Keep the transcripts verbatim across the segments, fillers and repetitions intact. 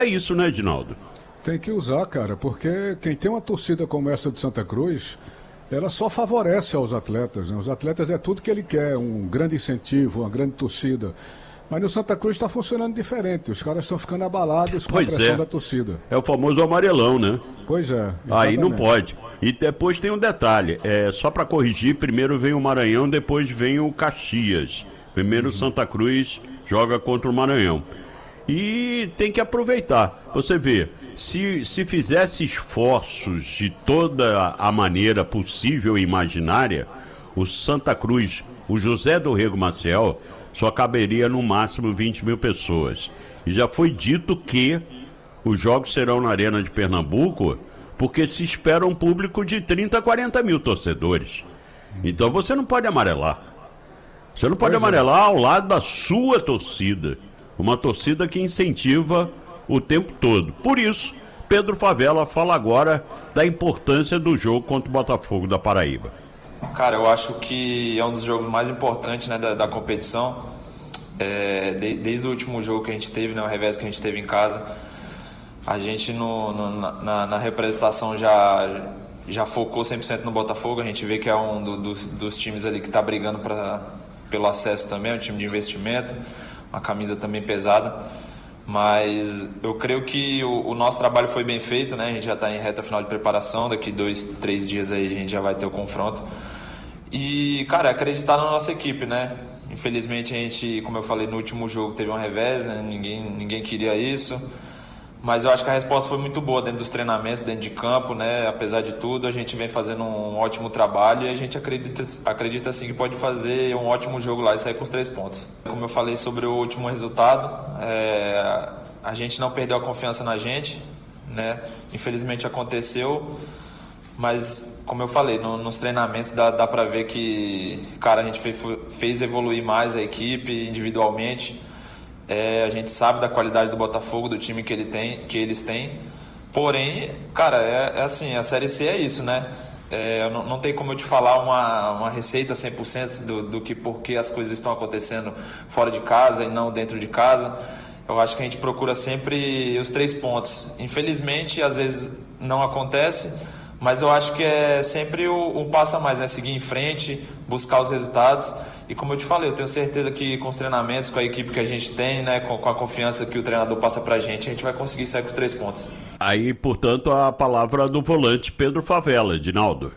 É isso, né, Edinaldo? Tem que usar, cara, porque quem tem uma torcida como essa de Santa Cruz, ela só favorece aos atletas, né? Os atletas é tudo que ele quer, um grande incentivo, uma grande torcida. Mas no Santa Cruz está funcionando diferente, os caras estão ficando abalados com a Pois pressão é. da torcida. É o famoso amarelão, né? Pois é, Aí não exatamente. pode. E depois tem um detalhe, é só para corrigir, primeiro vem o Maranhão, depois vem o Caxias. Primeiro o Santa Cruz joga contra o Maranhão. E tem que aproveitar. Você vê, se, se fizesse esforços de toda a maneira possível e imaginária, o Santa Cruz, o José do Rego Maciel, só caberia no máximo vinte mil pessoas. E já foi dito que os jogos serão na Arena de Pernambuco, porque se espera um público de trinta a quarenta mil torcedores. Então você não pode amarelar. Você não pode Pois é. amarelar ao lado da sua torcida. Uma torcida que incentiva o tempo todo. Por isso, Pedro Favela fala agora da importância do jogo contra o Botafogo da Paraíba. Cara, eu acho que é um dos jogos mais importantes, né, da, da competição. É, de, desde o último jogo que a gente teve, né, o revés que a gente teve em casa, a gente no, no, na, na representação já, já focou cem por cento no Botafogo. A gente vê que é um do, dos, dos times ali que está brigando pra, pelo acesso também, é um time de investimento, uma camisa também pesada. Mas eu creio que o, o nosso trabalho foi bem feito, né? A gente já está em reta final de preparação, daqui dois, três dias aí a gente já vai ter o confronto. E, cara, acreditar na nossa equipe, né? Infelizmente a gente, como eu falei no último jogo, teve um revés, né? Ninguém, ninguém queria isso. Mas eu acho que a resposta foi muito boa dentro dos treinamentos, dentro de campo, né? Apesar de tudo, a gente vem fazendo um ótimo trabalho e a gente acredita, acredita sim que pode fazer um ótimo jogo lá e sair com os três pontos. Como eu falei sobre o último resultado, é, a gente não perdeu a confiança na gente, né? Infelizmente aconteceu, mas como eu falei, no, nos treinamentos dá, dá pra ver que, cara, a gente fez, fez evoluir mais a equipe individualmente. É, a gente sabe da qualidade do Botafogo, do time que, ele tem, que eles têm. Porém, cara, é, é assim, a Série C é isso, né? É, não, não tem como eu te falar uma, uma receita cem por cento do, do que porque as coisas estão acontecendo fora de casa e não dentro de casa. Eu acho que a gente procura sempre os três pontos. Infelizmente, às vezes não acontece, mas eu acho que é sempre o, um passo a mais, né? Seguir em frente, buscar os resultados. E como eu te falei, eu tenho certeza que com os treinamentos, com a equipe que a gente tem, né, com, com a confiança que o treinador passa pra gente, a gente vai conseguir sair com os três pontos. Aí, portanto, a palavra do volante Pedro Favela, Edinaldo.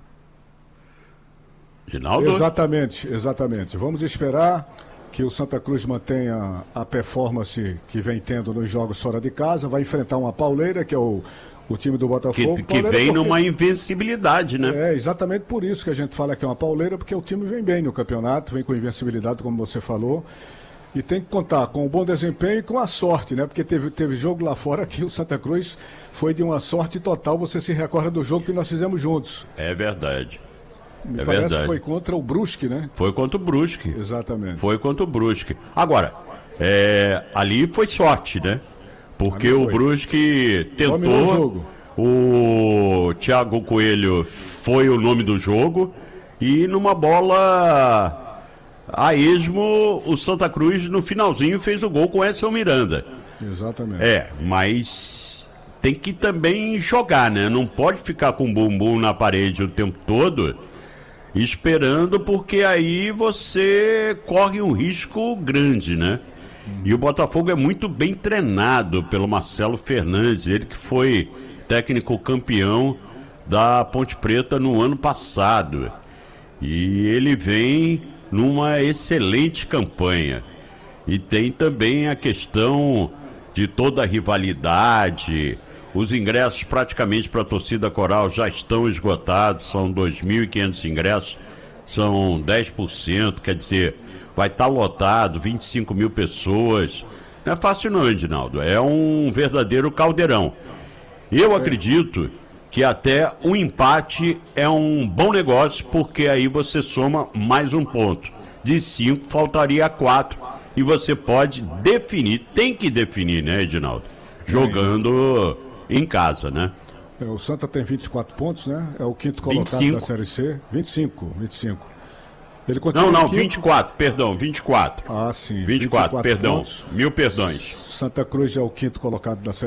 Edinaldo? Exatamente, exatamente. Vamos esperar que o Santa Cruz mantenha a performance que vem tendo nos jogos fora de casa, vai enfrentar uma pauleira, que é o, o time do Botafogo. Que, que Pauleira vem porque... numa invencibilidade, né? É, exatamente por isso que a gente fala que é uma pauleira, porque o time vem bem no campeonato, vem com invencibilidade, como você falou, e tem que contar com o bom desempenho e com a sorte, né? Porque teve, teve jogo lá fora que o Santa Cruz foi de uma sorte total, você se recorda do jogo que nós fizemos juntos. É verdade. Me é parece verdade. que foi contra o Brusque, né? Foi contra o Brusque. Exatamente. Foi contra o Brusque. Agora, é, ali foi sorte, né? Porque o Brusque Dominou o tentou... jogo. O Thiago Coelho foi o nome do jogo e numa bola a esmo o Santa Cruz no finalzinho fez o gol com Edson Miranda. Exatamente. É, mas tem que também jogar, né? Não pode ficar com o bumbum na parede o tempo todo esperando, porque aí você corre um risco grande, né? E o Botafogo é muito bem treinado pelo Marcelo Fernandes, ele que foi técnico campeão da Ponte Preta no ano passado. E ele vem numa excelente campanha. E tem também a questão de toda a rivalidade. Os ingressos praticamente para a torcida coral já estão esgotados, são dois mil e quinhentos ingressos, são dez por cento, quer dizer, vai estar lotado, vinte e cinco mil pessoas. Não é fácil não, Edinaldo, é um verdadeiro caldeirão. Eu acredito que até um empate é um bom negócio, porque aí você soma mais um ponto. De cinco, faltaria quatro. E você pode definir, tem que definir, né, Edinaldo? Jogando em casa, né? É, o Santa tem vinte e quatro pontos, né? É o quinto colocado vinte e cinco. da Série C. vinte e cinco, vinte e cinco. Ele continua Não, não, em quinto. vinte e quatro, perdão, vinte e quatro. Ah, sim. vinte e quatro, perdão. pontos. Mil perdões. Santa Cruz já é o quinto colocado da Série